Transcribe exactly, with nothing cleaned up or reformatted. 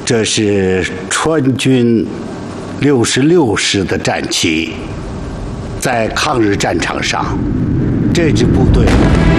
这是川军六十六师的战旗，在抗日战场上，这支部队